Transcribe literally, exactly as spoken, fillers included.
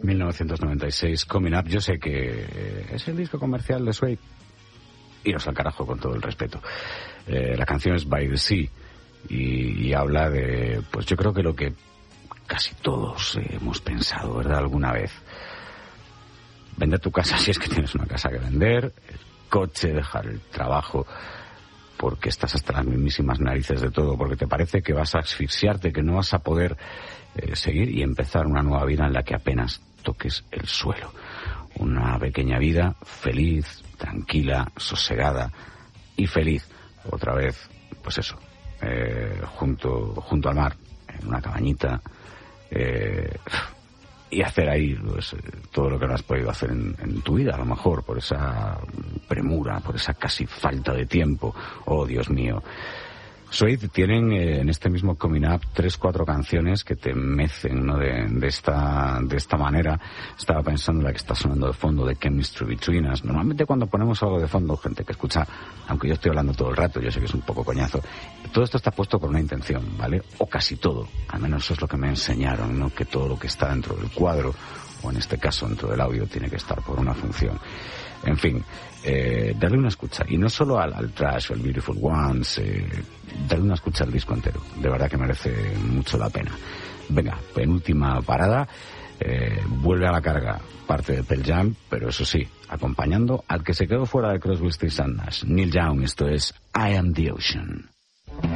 mil novecientos noventa y seis, Coming Up. Yo sé que es el disco comercial de Suede. Iros al carajo, con todo el respeto. Eh, la canción es By the Sea y, y habla de, pues yo creo que lo que casi todos hemos pensado, ¿verdad?, alguna vez. Vender tu casa si es que tienes una casa que vender, el coche, dejar el trabajo porque estás hasta las mismísimas narices de todo, porque te parece que vas a asfixiarte, que no vas a poder eh, seguir y empezar una nueva vida en la que apenas toques el suelo. Una pequeña vida feliz, tranquila, sosegada y feliz. Otra vez, pues eso, eh, junto, junto al mar, en una cabañita, eh, y hacer ahí pues, todo lo que no has podido hacer en, en tu vida, a lo mejor, por esa premura, por esa casi falta de tiempo. Oh, Dios mío. Suede tienen eh, en este mismo Coming Up tres, cuatro canciones que te mecen, ¿no?, de, de esta de esta manera. Estaba pensando en la que está sonando de fondo, de Chemistry Between Us. Normalmente cuando ponemos algo de fondo, gente que escucha, aunque yo estoy hablando todo el rato, yo sé que es un poco coñazo, todo esto está puesto con una intención, ¿vale? O casi todo, al menos eso es lo que me enseñaron, ¿no?, que todo lo que está dentro del cuadro, o en este caso dentro del audio, tiene que estar por una función. En fin, eh, darle una escucha, y no solo al, al Trash o al Beautiful Ones, eh, darle una escucha al disco entero, de verdad que merece mucho la pena. Venga, penúltima parada, eh, vuelve a la carga parte de Pearl Jam, pero eso sí, acompañando al que se quedó fuera de Crosby, Stills and Nash, Neil Young. Esto es I Am the Ocean.